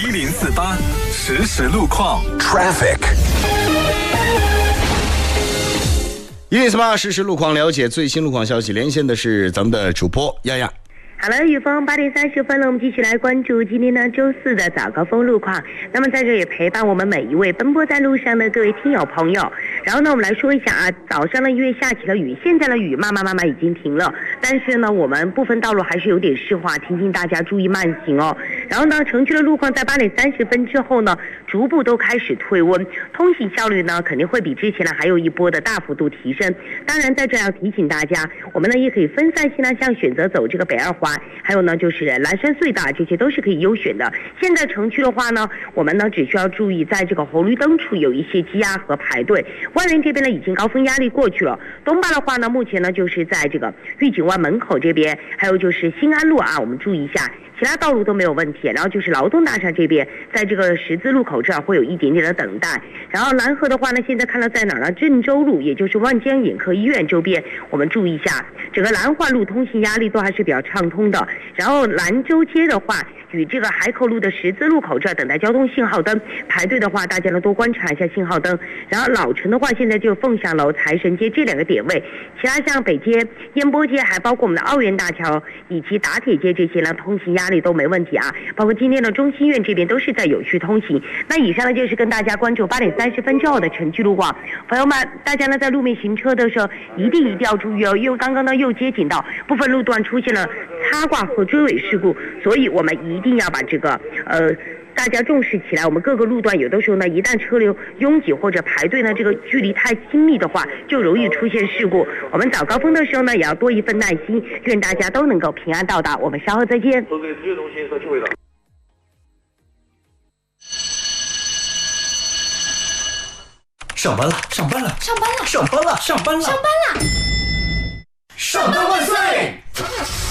1048实时路况 Traffic。1048实时路况，了解最新路况消息。连线的是咱们的主播丫丫。 好了，雨峰8点30分了，我们继续来关注今天呢周四的早高峰路况。那么在这也陪伴我们每一位奔波在路上的各位听友朋友。然后呢，我们来说一下啊，早上呢因为下起了雨，现在的雨慢慢已经停了，但是呢我们部分道路还是有点湿滑，提醒大家注意慢行哦。然后呢，城区的路况在8点30分之后呢，逐步都开始退温，通行效率呢肯定会比之前呢还有一波的大幅度提升。当然在这要提醒大家，我们呢也可以分散性呢，像选择走这个北二环，还有呢就是蓝山隧道，这些都是可以优选的。现在城区的话呢，我们呢只需要注意在这个红绿灯处有一些积压和排队。万源这边呢已经高峰压力过去了，东坝的话呢目前呢就是在这个御景湾门口这边，还有就是新安路啊，我们注意一下。其他道路都没有问题，然后就是劳动大厦这边，在这个十字路口这儿会有一点点的等待。然后蓝河的话呢，现在看到在哪儿呢？郑州路，也就是万江眼科医院周边，我们注意一下，整个兰化路通行压力都还是比较畅通的。然后兰州街的话，与这个海口路的十字路口这儿等待交通信号灯排队的话，大家呢多观察一下信号灯。然后老城的话，现在就凤翔楼、财神街这两个点位，其他像北街、烟波街，还包括我们的奥园大桥以及打铁街这些呢，通行压力都没问题啊。包括今天的中心院这边都是在有序通行。那以上呢就是跟大家关注8点30分之后的城区路况。朋友们，大家呢在路面行车的时候一定要注意哦，因为刚刚呢又接警到部分路段出现了擦挂和追尾事故，所以我们一定要把这个大家重视起来。我们各个路段有的时候呢，一旦车流拥挤或者排队呢，这个距离太亲密的话，就容易出现事故。我们早高峰的时候呢，也要多一份耐心，愿大家都能够平安到达。我们稍后再见。 上班了，上班了， 上班了， 上班了，上班了， 上班了， 上班万岁！